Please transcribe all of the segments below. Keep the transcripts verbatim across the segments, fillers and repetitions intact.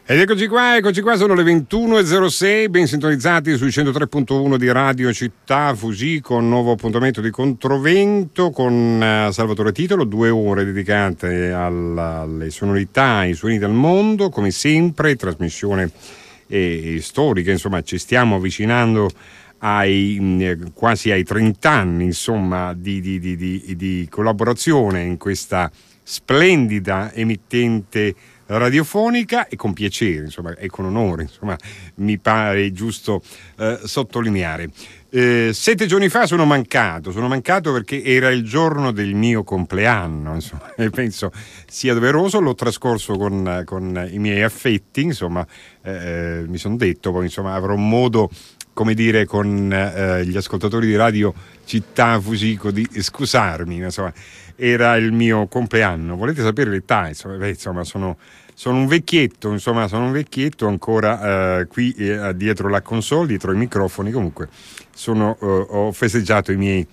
Ed eccoci qua, eccoci qua, sono le ventuno e zero sei, ben sintonizzati sui centotré virgola uno di Radio Città Fusico, un nuovo appuntamento di Controvento con uh, Salvatore Titolo, due ore dedicate alla, alle sonorità, ai suoni del mondo, come sempre, trasmissione eh, storica, insomma ci stiamo avvicinando ai mh, quasi ai trenta anni, insomma, di, di, di, di, di collaborazione in questa splendida emittente radiofonica, e con piacere, insomma, e con onore, insomma, mi pare giusto eh, sottolineare. Eh, sette giorni fa sono mancato, sono mancato perché era il giorno del mio compleanno, insomma, e penso sia doveroso, l'ho trascorso con, con i miei affetti, insomma, eh, mi sono detto, poi insomma avrò modo, come dire, con eh, gli ascoltatori di Radio Città Fusico di scusarmi, insomma, era il mio compleanno. Volete sapere l'età? Insomma, beh, insomma sono, sono un vecchietto, insomma, sono un vecchietto ancora eh, qui eh, dietro la console, dietro i microfoni. Comunque sono, eh, ho festeggiato i miei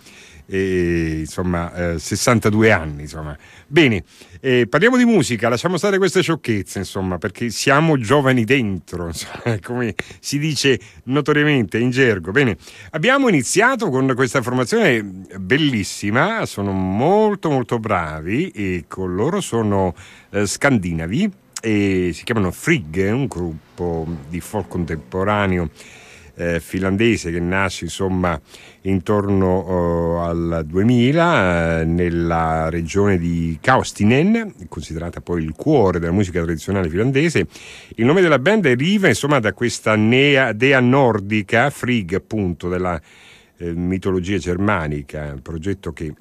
eh, insomma eh, sessantadue anni, insomma. Bene, eh, parliamo di musica, lasciamo stare queste sciocchezze, insomma, perché siamo giovani dentro, insomma, come si dice notoriamente in gergo. Bene, abbiamo iniziato con questa formazione bellissima, sono molto molto bravi, e con loro sono eh, scandinavi e si chiamano Frigg, un gruppo di folk contemporaneo eh, finlandese che nasce, insomma, intorno oh, al duemila eh, nella regione di Kaustinen, considerata poi il cuore della musica tradizionale finlandese. Il nome della band deriva, insomma, da questa nea, dea nordica, Frigg, appunto, della eh, mitologia germanica, un progetto che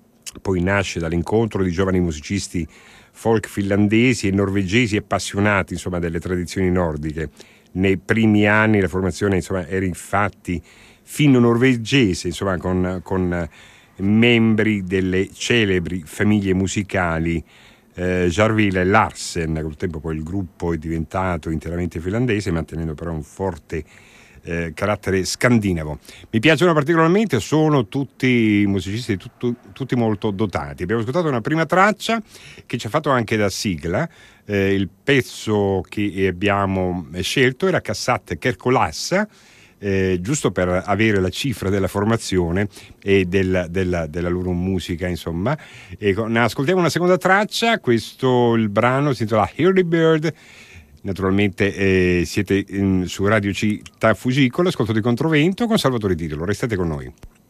poi nasce dall'incontro di giovani musicisti folk finlandesi e norvegesi appassionati, insomma, delle tradizioni nordiche. Nei primi anni la formazione, insomma, era infatti finno-norvegese, insomma, con, con membri delle celebri famiglie musicali eh, Jarville e Larsen. Col tempo poi il gruppo è diventato interamente finlandese, mantenendo però un forte eh, carattere scandinavo. Mi piacciono particolarmente, sono tutti musicisti tutto, tutti molto dotati. Abbiamo ascoltato una prima traccia che ci ha fatto anche da sigla. Eh, il pezzo che abbiamo scelto era Cassatt Kerkolassa, eh, giusto per avere la cifra della formazione e del, della, della loro musica, insomma. E con, ascoltiamo una seconda traccia. Questo, il brano si intitola Early Bird. Naturalmente eh, siete in, su Radio Città Fusico, l'ascolto di Controvento con Salvatore Titolo. Restate con noi.